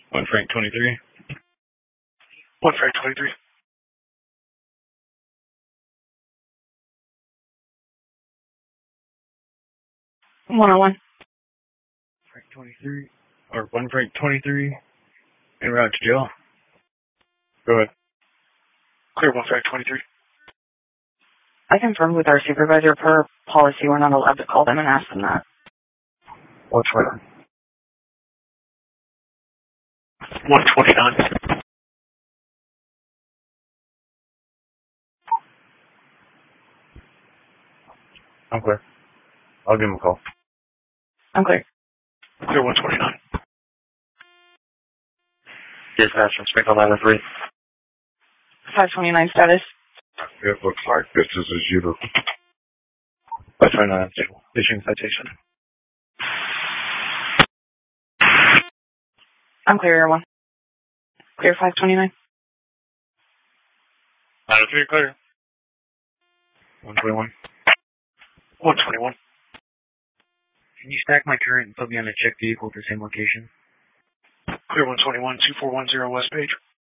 1 Frank 23. 1 Frank 23. One. Frank 23. Or 1 Frank 23. En route to jail. Go ahead. Clear 1 Frank 23. I confirmed with our supervisor per policy we're not allowed to call them and ask them that. What's right? 129. I'm clear. I'll give him a call. I'm clear. Clear 129. Dispatch from Springfield 903. 529 status. It looks like this is a shooter. 529. Issuing citation. I'm clear, Air 1. Clear 529. 903 clear. 121. 121. Can you stack my current and put me on a check vehicle at the same location? Clear 121, 2410 West Page.